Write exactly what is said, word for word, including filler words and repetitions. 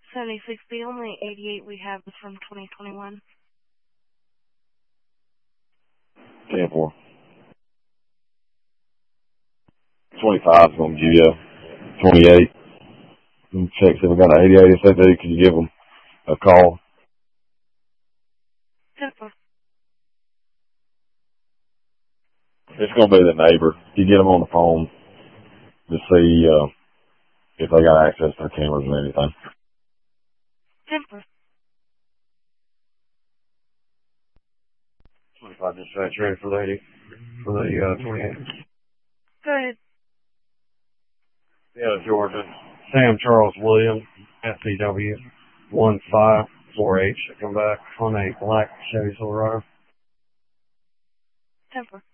seventy-six. The only eighty-eight we have is from twenty twenty-one. ten four. twenty-five is going to give you twenty-eight. Check see if we got an eighty-eight. If they do, can you give them a call? ten four. It's going to be the neighbor. You get them on the phone to see uh, if they got access to their cameras and anything. ten four. twenty-five dispatch ready for the eighty, for the uh, twenty-eight. Go ahead. Yeah, Georgia. Sam Charles Williams, S C W one five four H. Come back on a black Chevy Silverado. ten four.